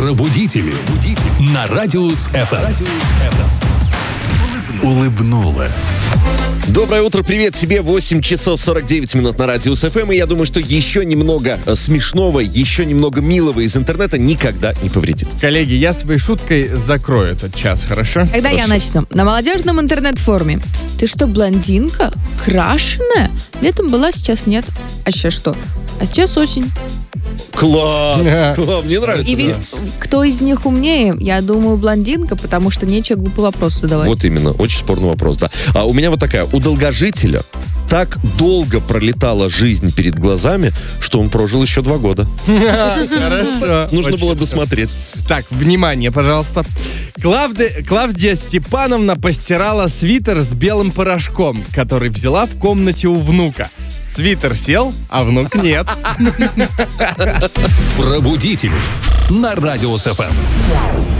Пробудители на Радиус ФМ. Улыбнула. Доброе утро, привет тебе, 8 часов 49 минут на Радиус ФМ. И я думаю, что еще немного смешного, еще немного милого из интернета никогда не повредит. Коллеги, я своей шуткой закрою этот час, хорошо? Тогда я начну. На молодежном интернет-форуме. Ты что, блондинка? Крашеная? Летом была, сейчас нет. А сейчас что? А сейчас осень. Класс! Мне нравится. И ведь кто из них умнее? Я думаю, блондинка, потому что нечего глупый вопрос задавать. Вот именно, очень спорный вопрос, да. А у меня вот такая, у долгожителя так долго пролетала жизнь перед глазами, что он прожил еще 2 года. Хорошо. Нужно было досмотреть. Так, внимание, пожалуйста. Клавдия Степановна постирала свитер с белым порошком, который взяла в комнате у внука. Свитер сел, а внук нет. Пробудители на Радиус ФМ.